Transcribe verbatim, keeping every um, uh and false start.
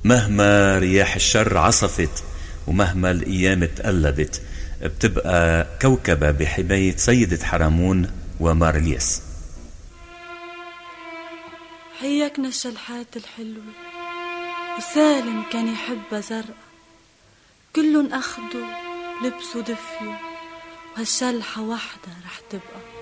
مهما رياح الشر عصفت ومهما الأيام تقلبت بتبقى كوكبة بحماية سيدة حرمون ومارليس. حياكنا الشلحات الحلوة، وسالم كان يحبها زرقاء، كلن أخدوا لبسوا دفيوا، وهالشلحة وحدة رح تبقى.